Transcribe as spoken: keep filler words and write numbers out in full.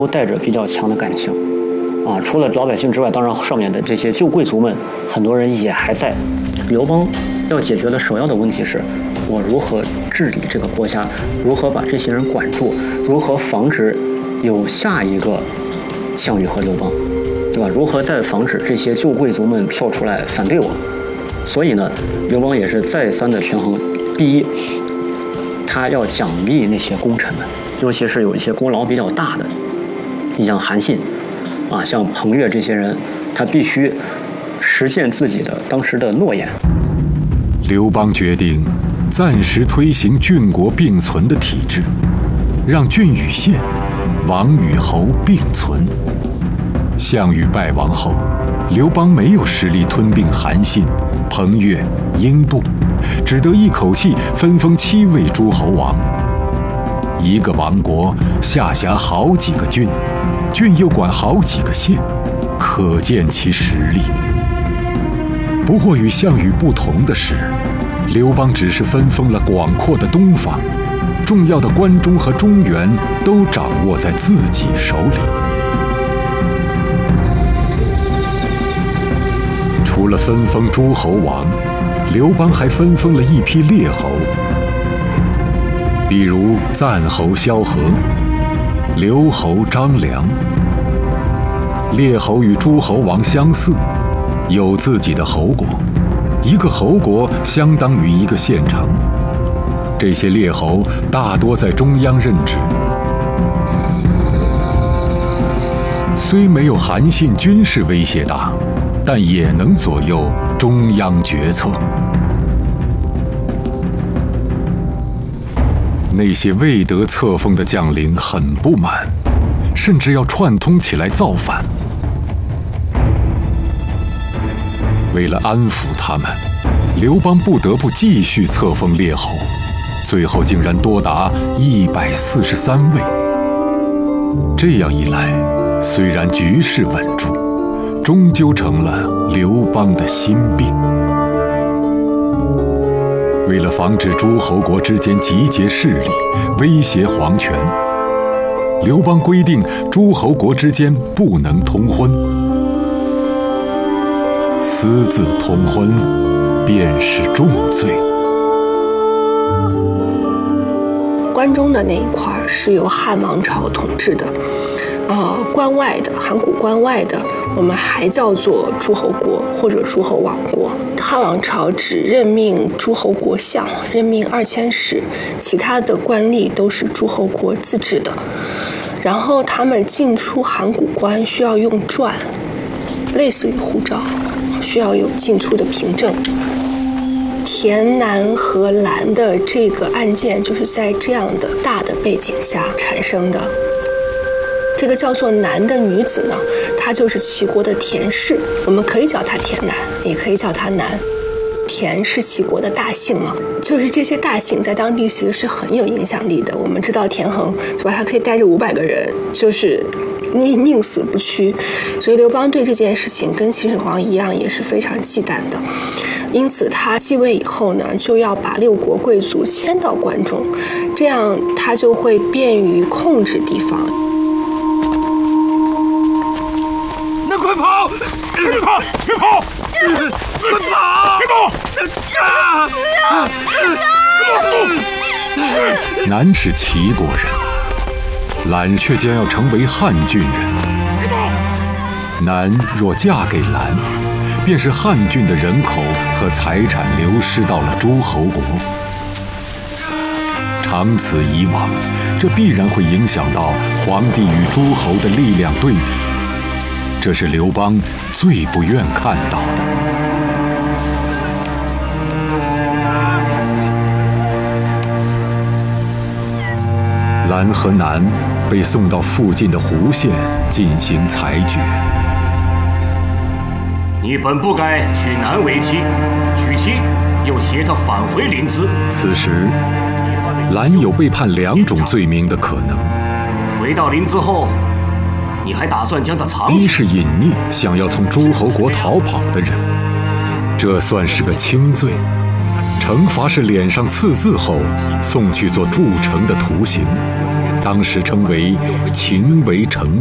都带着比较强的感情。啊，除了老百姓之外，当然上面的这些旧贵族们，很多人也还在。刘邦要解决的首要的问题是，我如何治理这个国家，如何把这些人管住，如何防止有下一个项羽和刘邦，对吧？如何再防止这些旧贵族们跳出来反对我？所以呢，刘邦也是再三的权衡。第一，他要奖励那些功臣们，尤其是有一些功劳比较大的，你像韩信。啊，像彭越这些人，他必须实现自己的当时的诺言。 刘邦决定暂时推行郡国并存的体制，让郡与县、王与侯并存。项羽败亡后，刘邦没有实力吞并韩信、彭越、英布，只得一口气分封七位诸侯王。一个王国下辖好几个郡，郡又管好几个县，可见其实力。不过与项羽不同的是，刘邦只是分封了广阔的东方，重要的关中和中原都掌握在自己手里。除了分封诸侯王，刘邦还分封了一批列侯，比如赞侯萧何、留侯张良。列侯与诸侯王相似，有自己的侯国，一个侯国相当于一个县城。这些列侯大多在中央任职，虽没有韩信军事威胁大，但也能左右中央决策。那些未得册封的将领很不满，甚至要串通起来造反。为了安抚他们，刘邦不得不继续册封列侯，最后竟然多达一百四十三位。这样一来，虽然局势稳住，终究成了刘邦的心病。为了防止诸侯国之间集结势力，威胁皇权，刘邦规定诸侯国之间不能通婚，私自通婚便是重罪。 关中的那一块是由汉王朝统治的，呃，关外的函谷关外的，我们还叫做诸侯国或者诸侯王国。汉王朝只任命诸侯国相，任命二千石，其他的官吏都是诸侯国自治的。然后他们进出函谷关需要用传，类似于护照，需要有进出的凭证。田南和兰的这个案件就是在这样的大的背景下产生的。这个叫做南的女子呢，她就是齐国的田氏，我们可以叫她田南，也可以叫她南。田是齐国的大姓嘛，就是这些大姓在当地其实是很有影响力的。我们知道田横，对吧？他可以带着五百个人，就是宁宁死不屈。所以刘邦对这件事情跟秦始皇一样，也是非常忌惮的。因此他继位以后呢，就要把六国贵族迁到关中，这样他就会便于控制地方。 那快跑！别跑！别跑！快跑！别动！啊！ 南是齐国人，兰却将要成为汉郡人。南若嫁给兰，便是汉郡的人口和财产流失到了诸侯国。长此以往，这必然会影响到皇帝与诸侯的力量对比，这是刘邦最不愿看到的。兰和南被送到附近的胡县进行裁决。 你本不该娶南为妻，娶妻又携她返回临淄。 此时，兰有被判两种罪名的可能。 回到临淄后，你还打算将她藏起？ 一是隐匿想要从诸侯国逃跑的人，这算是个轻罪，惩罚是脸上刺字后送去做铸成的图形。 当时称为秦围城。